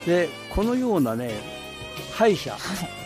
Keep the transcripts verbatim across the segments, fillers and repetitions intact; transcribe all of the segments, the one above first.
でこのようなね敗者、はい、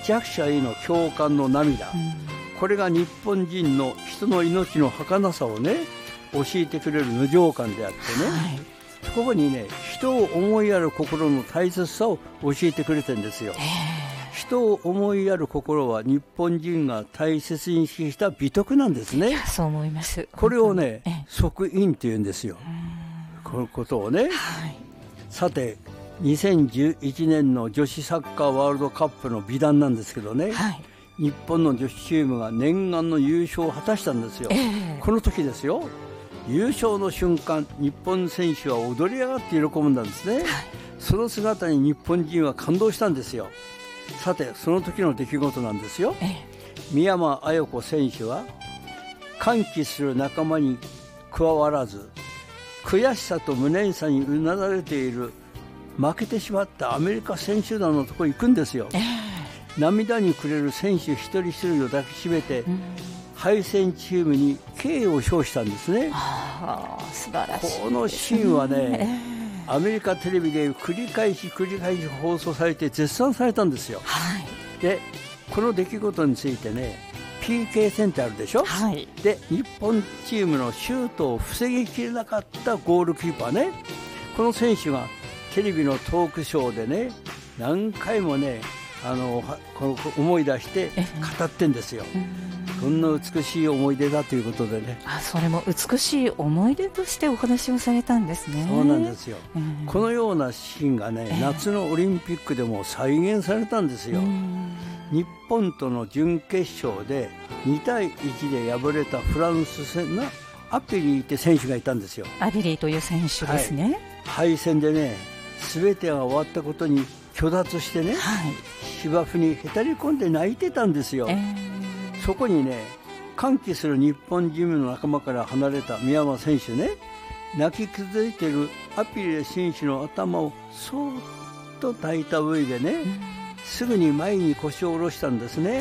弱者への共感の涙、うん、これが日本人の人の命の儚さをね教えてくれる無常感であってね、はい、ここにね人を思いやる心の大切さを教えてくれてるんですよ。人を思いやる心は日本人が大切にした美徳なんですね。 そう思います。 これをね即因っていうんですよ。このことをね、はい、さてにせんじゅういちねんの女子サッカーワールドカップの美談なんですけどね、はい、日本の女子チームが念願の優勝を果たしたんですよ、えー、この時ですよ。優勝の瞬間、日本選手は踊り上がって喜ぶんですね、はい、その姿に日本人は感動したんですよ。さてその時の出来事なんですよ、えー、宮山綾子選手は歓喜する仲間に加わらず悔しさと無念さにうなだれている負けてしまったアメリカ選手団のところに行くんですよ、えー、涙に暮れる選手一人一人を抱きしめて、うん、敗戦チームに敬意を表したんですね。 あー素晴らしい。 このシーンはね、えー、アメリカテレビで繰り返し繰り返し放送されて絶賛されたんですよ、はい、でこの出来事についてね ピーケー 戦ってあるでしょ、はい、で日本チームのシュートを防ぎきれなかったゴールキーパーね、この選手がテレビのトークショーでね何回もねあのこの思い出して語ってんですよ。こんな美しい思い出だということでね。 あ、それも美しい思い出としてお話をされたんですね。 そうなんですよ、うん、このようなシーンがね、えー、夏のオリンピックでも再現されたんですよ。日本との準決勝でにたいいちで敗れたフランス戦がアピリーって選手がいたんですよ。 アピリーという選手ですね、 はい、敗戦でね全てが終わったことに虚脱してね、はい、芝生にへたり込んで泣いてたんですよ、えー、そこにね歓喜する日本人の仲間から離れた宮山選手ね、泣き崩れているアピレ選手の頭をそーっと抱いた上でね、うん、すぐに前に腰を下ろしたんですね、はい、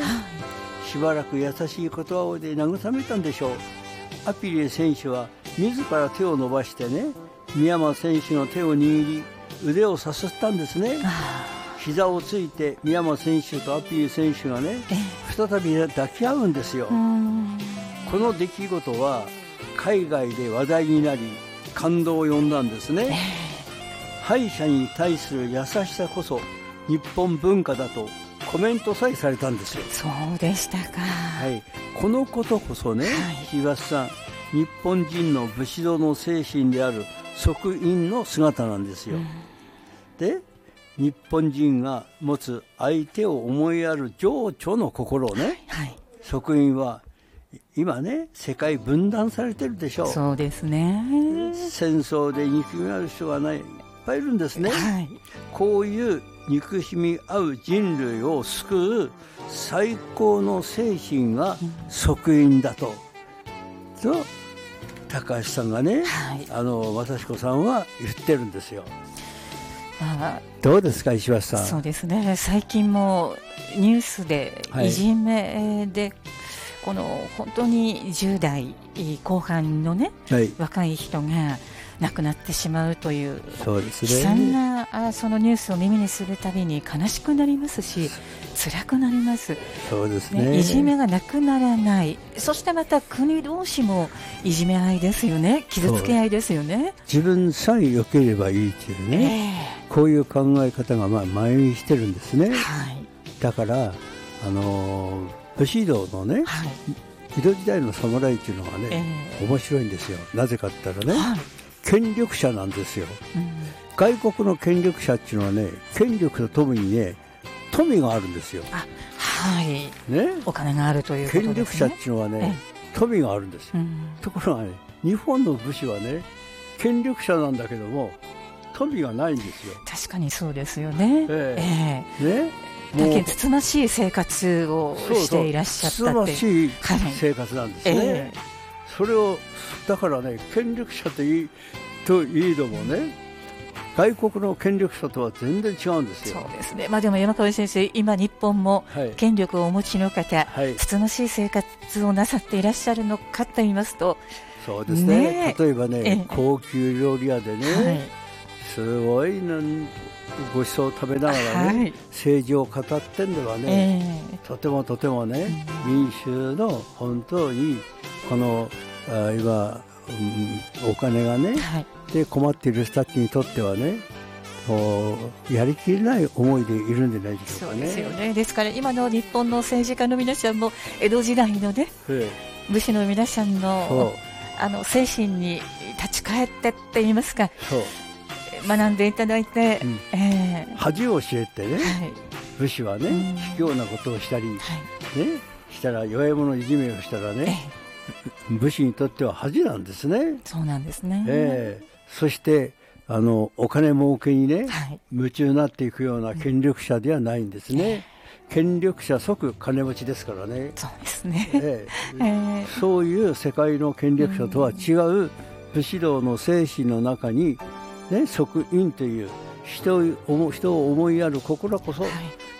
しばらく優しい言葉で慰めたんでしょう。アピレ選手は自ら手を伸ばしてね宮山選手の手を握り腕をさすったんですね。膝をついて宮山選手とアピール選手がね再び抱き合うんですよ。この出来事は海外で話題になり感動を呼んだんですね。敗者に対する優しさこそ日本文化だとコメントさえされたんですよ。 そうでしたか、 はい、このことこそね、はい、東さん日本人の武士道の精神である即因の姿なんですよ、うん、で日本人が持つ相手を思いやる情緒の心をね、はいはい、即因は今ね世界分断されてるでしょう。 そうですね。 戦争で憎み合う人がないいっぱいいるんですね、はい、こういう憎しみ合う人類を救う最高の精神が即因だと、うん、と高橋さんがね、はい、あの正彦さんは言ってるんですよ。ああどうですか石橋さん。 そうですね、最近もニュースでいじめで、はい、この本当にじゅう代後半のね、はい、若い人が亡くなってしまうという、そうですね、悲惨なあそのニュースを耳にするたびに悲しくなりますし辛くなります。 そうですね、 ね、いじめがなくならない。そしてまた国同士もいじめ合いですよね。傷つけ合いですよね。 自分さえ良ければいいというね、えー、こういう考え方がまあ蔓延してるんですね、はい、だからあのー、武士道のね、はい、江戸時代の侍というのがね、えー、面白いんですよ。なぜかって言ったらね、はい、権力者なんですよ、うん、外国の権力者っていうのはね権力とともにね富があるんですよ。あ、 はい、ね、お金があるということですね。 権力者っていうのはね富があるんですよ、うん、ところがね日本の武士はね権力者なんだけども富がないんですよ。 確かにそうですよね、えーえー、ねだけどつつましい生活をしていらっしゃったって。 そうそうつつましい生活なんですね、はい、えー、それをだからね権力者といいといえどもね外国の権力者とは全然違うんですよ。 そうですね、まあ、でも山川先生今日本も権力をお持ちの方、はい、つつましい生活をなさっていらっしゃるのかと言いますと、 そうですね、ね、例えばね高級料理屋でね、はい、 すごいのごちそうを食べながらね、はい、政治を語ってんではね、えー、とてもとてもね、うん、民衆の本当にこのあ今、うん、お金がね、はい、で困っている人たちにとってはね、やりきれない思いでいるんじゃないでしょうかね。 そうですよね。ですから今の日本の政治家の皆さんも江戸時代のね、武士の皆さんのあの精神に立ち返ってって言いますか、学んでいただいて、うんえー、 恥を教えてね、はい、武士はね、うん、卑怯なことをしたり、はいね、したら弱い者いじめをしたらね、えー、武士にとっては恥なんですね。 そうなんですね、 えー、そしてあのお金儲けにね、はい、夢中になっていくような権力者ではないんですね、うん、権力者即金持ちですからね。 そうですね、 えーえー、そういう世界の権力者とは違う武士道の精神の中に、ね、即因という人を、人を思いやる心こそ、はい、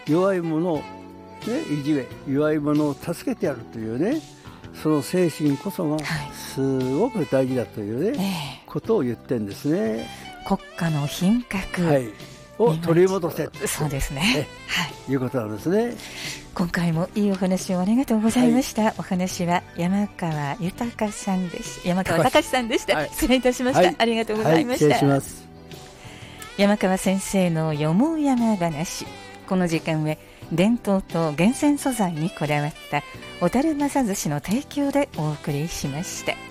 弱い者を、ね、いじめ弱い者を助けてやるというね、その精神こそがすごく大事だというね、はい、ことを言ってるんですね。 国家の品格、 はい、を取り戻せ、 そうですね、 はい、いうことなんですね。 今回もいいお話をありがとうございました、はい、お話は山川豊さんでし山川隆さんでした、はい、失礼いたしました、はい、ありがとうございました、はい、失礼します。山川先生のよもやま話、この時間は伝統と厳選素材にこだわった小樽正寿司の提供でお送りしました。